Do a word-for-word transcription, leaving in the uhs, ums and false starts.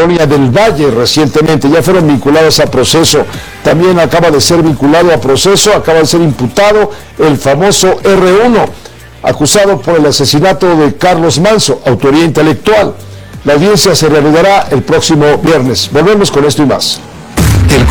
Colonia del Valle recientemente, ya fueron vinculados a proceso. También acaba de ser vinculado a proceso, acaba de ser imputado el famoso erre uno, acusado por el asesinato de Carlos Manso, autoría intelectual. La audiencia se reanudará el próximo viernes. Volvemos con esto y más.